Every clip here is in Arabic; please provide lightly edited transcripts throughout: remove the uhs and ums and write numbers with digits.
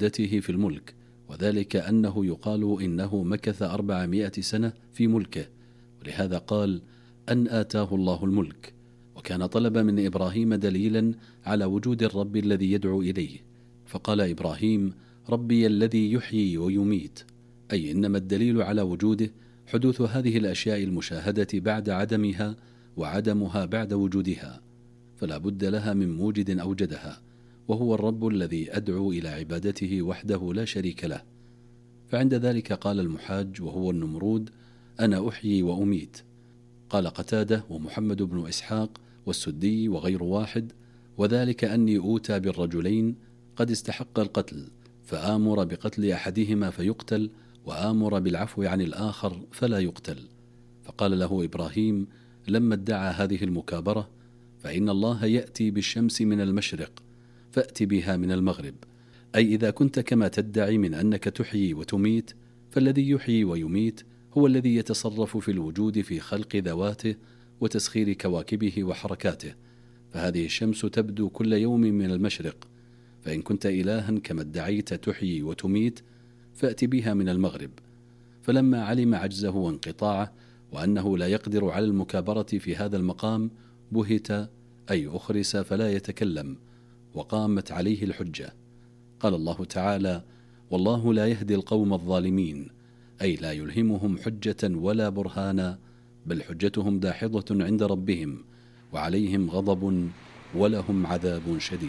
مدته في الملك، وذلك أنه يقال إنه مكث 400 سنة في ملكه، ولهذا قال أن آتاه الله الملك. وكان طلب من إبراهيم دليلا على وجود الرب الذي يدعو إليه، فقال إبراهيم: ربي الذي يحيي ويميت، أي إنما الدليل على وجوده حدوث هذه الأشياء المشاهدة بعد عدمها، وعدمها بعد وجودها، فلا بد لها من موجد أوجدها، وهو الرب الذي أدعو إلى عبادته وحده لا شريك له. فعند ذلك قال المحاج وهو النمرود: أنا أحيي وأميت. قال قتادة ومحمد بن إسحاق والسدي وغير واحد: وذلك أني أوتى بالرجلين قد استحق القتل، فآمر بقتل أحدهما فيقتل، وآمر بالعفو عن الآخر فلا يقتل. فقال له إبراهيم لما ادعى هذه المكابرة: فإن الله يأتي بالشمس من المشرق فأت بها من المغرب، أي إذا كنت كما تدعي من أنك تحيي وتميت، فالذي يحيي ويميت هو الذي يتصرف في الوجود في خلق ذواته وتسخير كواكبه وحركاته، فهذه الشمس تبدو كل يوم من المشرق، فإن كنت إلها كما ادعيت تحيي وتميت فأت بها من المغرب. فلما علم عجزه وانقطاعه وأنه لا يقدر على المكابرة في هذا المقام بهت، أي أخرس فلا يتكلم، وقامت عليه الحجة. قال الله تعالى: والله لا يهدي القوم الظالمين، أي لا يلهمهم حجة ولا برهانا، بل حجتهم داحضة عند ربهم، وعليهم غضب ولهم عذاب شديد.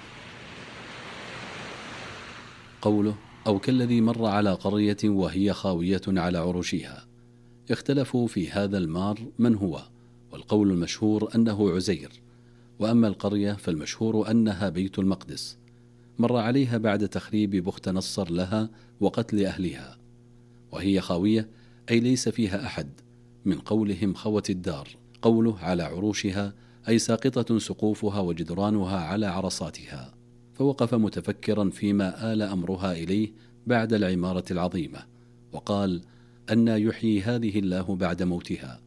قوله: أو كالذي مر على قرية وهي خاوية على عروشها. اختلفوا في هذا المار من هو، والقول المشهور أنه عزير، وأما القرية فالمشهور أنها بيت المقدس، مر عليها بعد تخريب بخت نصر لها وقتل أهلها. وهي خاوية أي ليس فيها أحد، من قولهم خوت الدار. قوله على عروشها أي ساقطة سقوفها وجدرانها على عرصاتها. فوقف متفكرا فيما آل أمرها إليه بعد العمارة العظيمة، وقال: أنى يحيي هذه الله بعد موتها؟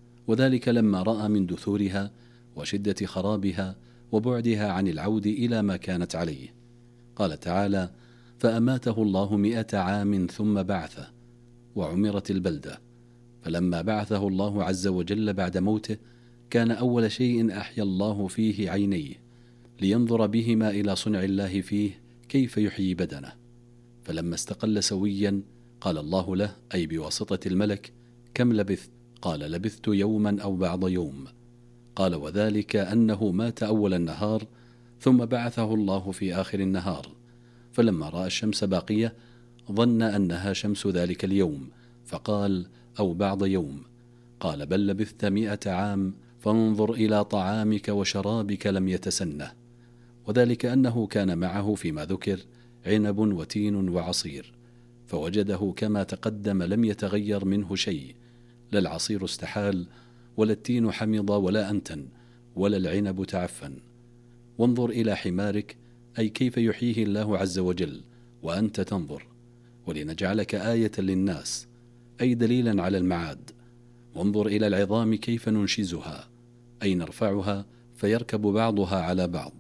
وذلك لما رأى من دثورها وشدة خرابها وبعدها عن العود إلى ما كانت عليه. قال تعالى: فأماته الله 100 عام ثم بعثه، وعمرت البلدة. فلما بعثه الله عز وجل بعد موته كان أول شيء أحيا الله فيه عينيه، لينظر بهما إلى صنع الله فيه كيف يحيي بدنه. فلما استقل سويا قال الله له، أي بواسطة الملك: كم لبثت؟ قال: لبثت يوما أو بعض يوم. قال: وذلك أنه مات أول النهار، ثم بعثه الله في آخر النهار، فلما رأى الشمس باقية ظن أنها شمس ذلك اليوم، فقال: أو بعض يوم. قال: بل لبثت 100 عام، فانظر إلى طعامك وشرابك لم يتسنه. وذلك أنه كان معه فيما ذكر عنب وتين وعصير، فوجده كما تقدم لم يتغير منه شيء، لا العصير استحال، ولا التين حمض، ولا أنتن، ولا العنب تعفن. وانظر إلى حمارك، أي كيف يحييه الله عز وجل وأنت تنظر، ولنجعلك آية للناس، أي دليلا على المعاد. وانظر إلى العظام كيف ننشزها، أي نرفعها فيركب بعضها على بعض،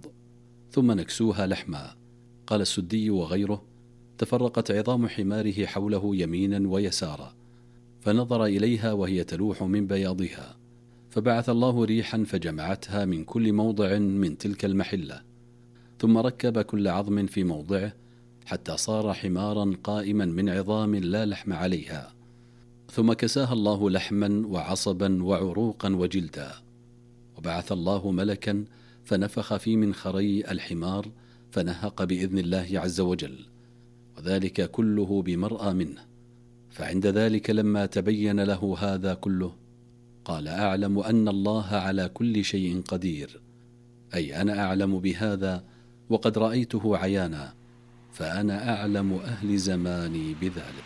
ثم نكسوها لحما. قال السدي وغيره: تفرقت عظام حماره حوله يمينا ويسارا، فنظر إليها وهي تلوح من بياضها، فبعث الله ريحا فجمعتها من كل موضع من تلك المحلة، ثم ركب كل عظم في موضعه حتى صار حمارا قائما من عظام لا لحم عليها، ثم كساها الله لحما وعصبا وعروقا وجلدا. وبعث الله ملكا فنفخ في منخري الحمار فنهق بإذن الله عز وجل، وذلك كله بمرأى منه. فعند ذلك لما تبين له هذا كله قال: أعلم أن الله على كل شيء قدير، أي أنا أعلم بهذا وقد رأيته عيانا، فأنا أعلم أهل زماني بذلك.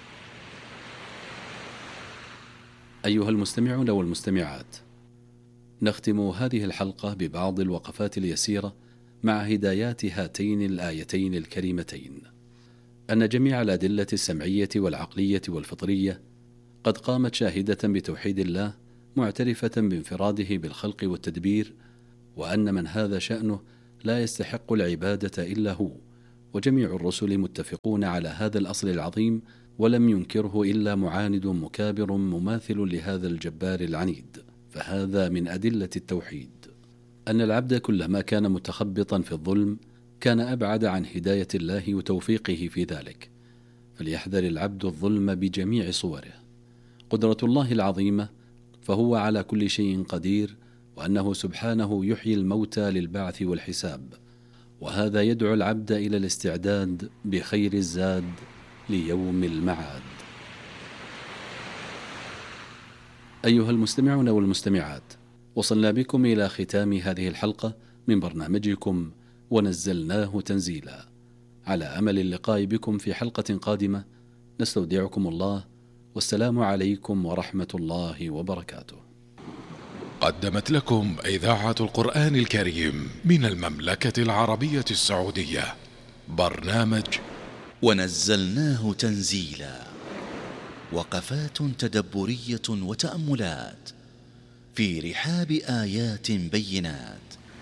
أيها المستمعون والمستمعات، نختم هذه الحلقة ببعض الوقفات اليسيرة مع هدايات هاتين الآيتين الكريمتين: أن جميع الأدلة السمعية والعقلية والفطرية قد قامت شاهدة بتوحيد الله، معترفة بانفراده بالخلق والتدبير، وأن من هذا شأنه لا يستحق العبادة إلا هو، وجميع الرسل متفقون على هذا الأصل العظيم، ولم ينكره إلا معاند مكابر مماثل لهذا الجبار العنيد. فهذا من أدلة التوحيد، أن العبد كلما كان متخبطا في الظلم كان أبعد عن هداية الله وتوفيقه في ذلك، فليحذر العبد الظلم بجميع صوره. قدرة الله العظيمة، فهو على كل شيء قدير، وأنه سبحانه يحيي الموتى للبعث والحساب، وهذا يدعو العبد إلى الاستعداد بخير الزاد ليوم المعاد. أيها المستمعون والمستمعات، وصلنا بكم إلى ختام هذه الحلقة من برنامجكم ونزلناه تنزيلا. على أمل اللقاء بكم في حلقة قادمة، نستودعكم الله، والسلام عليكم ورحمة الله وبركاته. قدمت لكم إذاعة القرآن الكريم من المملكة العربية السعودية برنامج ونزلناه تنزيلا، وقفات تدبرية وتأملات في رحاب آيات بينات.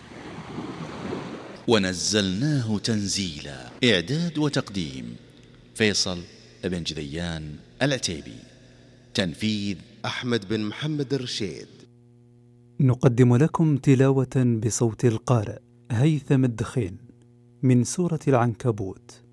ونزلناه تنزيلا، إعداد وتقديم فيصل بن جذيان العتيبي، تنفيذ أحمد بن محمد الرشيد. نقدم لكم تلاوة بصوت القارئ هيثم الدخين من سورة العنكبوت.